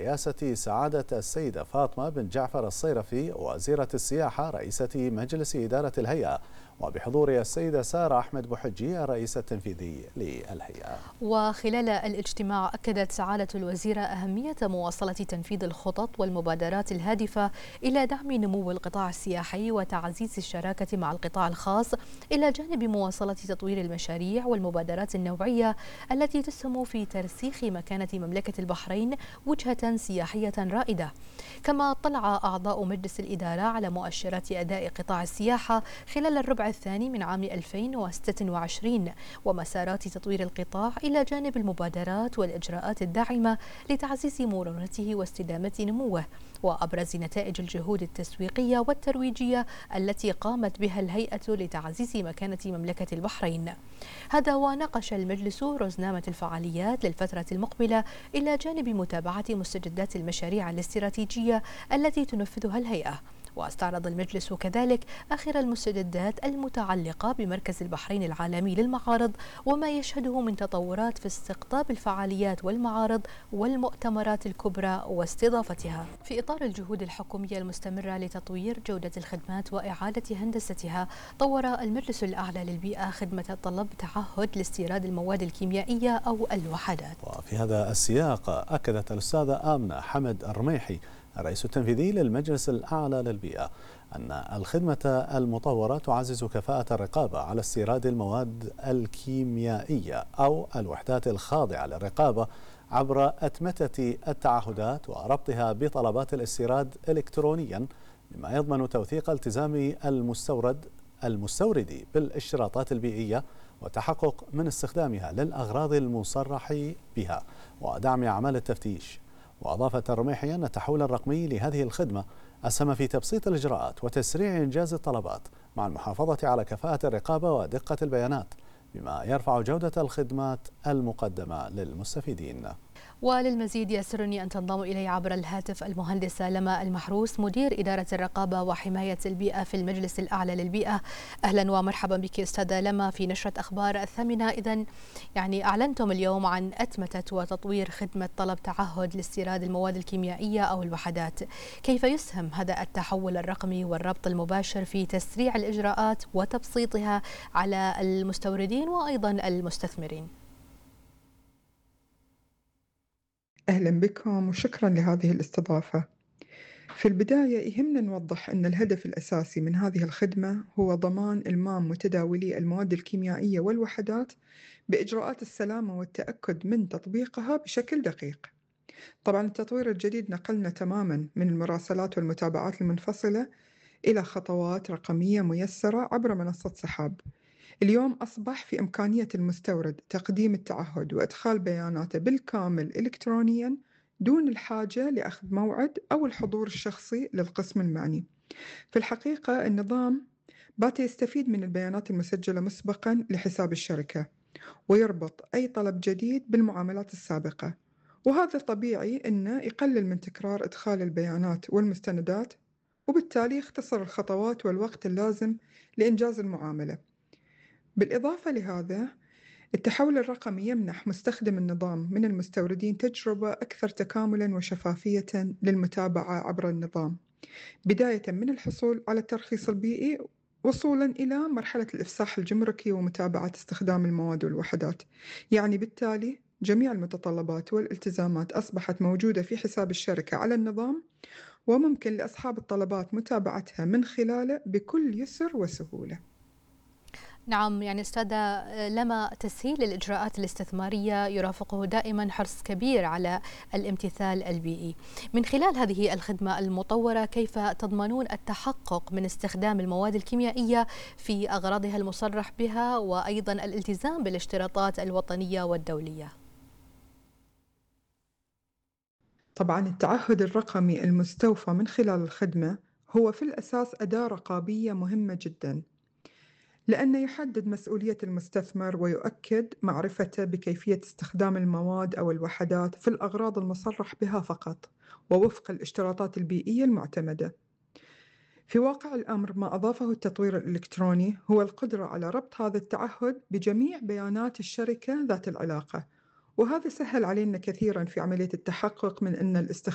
برئاسة سعادة السيدة فاطمة بن جعفر الصيرفي وزيرة السياحة رئيسة مجلس إدارة الهيئة، وبحضور السيدة سارة أحمد بوحجي الرئيس التنفيذي للهيئة. وخلال الاجتماع أكدت سعادة الوزيرة أهمية مواصلة تنفيذ الخطط والمبادرات الهادفة إلى دعم نمو القطاع السياحي وتعزيز الشراكة مع القطاع الخاص، إلى جانب مواصلة تطوير المشاريع والمبادرات النوعية التي تسهم في ترسيخ مكانة مملكة البحرين وجهة سياحية رائدة. كما اطلع أعضاء مجلس الإدارة على مؤشرات أداء قطاع السياحة خلال الربع الثاني من عام 2026 ومسارات تطوير القطاع، إلى جانب المبادرات والإجراءات الداعمة لتعزيز مرونته واستدامة نموه. وأبرز نتائج الجهود التسويقية والترويجية التي قامت بها الهيئة لتعزيز مكانة مملكة البحرين. هذا وناقش المجلس رزنامة الفعاليات للفترة المقبلة، إلى جانب متابعة مستجدات المشاريع الاستراتيجية التي تنفذها الهيئة. واستعرض المجلس كذلك آخر المستجدات المتعلقة بمركز البحرين العالمي للمعارض وما يشهده من تطورات في استقطاب الفعاليات والمعارض والمؤتمرات الكبرى واستضافتها. في إطار الجهود الحكومية المستمرة لتطوير جودة الخدمات وإعادة هندستها، طور المجلس الأعلى للبيئة خدمة طلب تعهد لاستيراد المواد الكيميائية أو الوحدات. وفي هذا السياق أكدت الأستاذة آمنة حمد الرميحي الرئيس التنفيذي للمجلس الأعلى للبيئة أن الخدمة المطورة تعزز كفاءة الرقابة على استيراد المواد الكيميائية أو الوحدات الخاضعة للرقابة عبر أتمتة التعهدات وربطها بطلبات الاستيراد إلكترونيا، مما يضمن توثيق التزام المستورد بالاشتراطات البيئية وتحقق من استخدامها للأغراض المصرح بها ودعم أعمال التفتيش. وأضافت الرميحي أن التحول الرقمي لهذه الخدمة أسهم في تبسيط الإجراءات وتسريع إنجاز الطلبات مع المحافظة على كفاءة الرقابة ودقة البيانات، بما يرفع جودة الخدمات المقدمة للمستفيدين. وللمزيد يسرني أن تنضم إلي عبر الهاتف المهندسة لما المحروس، مدير إدارة الرقابة وحماية البيئة في المجلس الأعلى للبيئة. أهلا ومرحبا بك أستاذة لما في نشرة أخبار الثامنة. إذن أعلنتم اليوم عن أتمتة وتطوير خدمة طلب تعهد لاستيراد المواد الكيميائية أو الوحدات. كيف يسهم هذا التحول الرقمي والربط المباشر في تسريع الإجراءات وتبسيطها على المستوردين وأيضا المستثمرين؟ أهلا بكم وشكرا لهذه الاستضافة. في البداية يهمنا نوضح أن الهدف الأساسي من هذه الخدمة هو ضمان إلمام متداولي المواد الكيميائية والوحدات بإجراءات السلامة والتأكد من تطبيقها بشكل دقيق. طبعا التطوير الجديد نقلنا تماما من المراسلات والمتابعات المنفصلة إلى خطوات رقمية ميسرة عبر منصة سحاب. اليوم أصبح في إمكانية المستورد تقديم التعهد وإدخال بياناته بالكامل إلكترونياً دون الحاجة لأخذ موعد أو الحضور الشخصي للقسم المعني. في الحقيقة النظام بات يستفيد من البيانات المسجلة مسبقاً لحساب الشركة ويربط أي طلب جديد بالمعاملات السابقة، وهذا طبيعي أنه يقلل من تكرار إدخال البيانات والمستندات، وبالتالي يختصر الخطوات والوقت اللازم لإنجاز المعاملة. بالإضافة لهذا، التحول الرقمي يمنح مستخدم النظام من المستوردين تجربة أكثر تكاملاً وشفافية للمتابعة عبر النظام، بداية من الحصول على الترخيص البيئي وصولاً إلى مرحلة الإفصاح الجمركي ومتابعة استخدام المواد والوحدات. يعني بالتالي جميع المتطلبات والالتزامات أصبحت موجودة في حساب الشركة على النظام، وممكن لأصحاب الطلبات متابعتها من خلاله بكل يسر وسهولة. نعم، أستاذة لما، تسهيل الإجراءات الاستثمارية يرافقه دائما حرص كبير على الامتثال البيئي. من خلال هذه الخدمة المطورة، كيف تضمنون التحقق من استخدام المواد الكيميائية في أغراضها المصرح بها وأيضا الالتزام بالاشتراطات الوطنية والدولية؟ طبعا التعهد الرقمي المستوفى من خلال الخدمة هو في الأساس أداة رقابية مهمة جدا، لأنه يحدد مسؤولية المستثمر ويؤكد معرفته بكيفية استخدام المواد أو الوحدات في الأغراض المصرح بها فقط ووفق الاشتراطات البيئية المعتمدة. في واقع الأمر ما أضافه التطوير الإلكتروني هو القدرة على ربط هذا التعهد بجميع بيانات الشركة ذات العلاقة، وهذا سهل علينا كثيرا في عملية التحقق من أن الاستخدام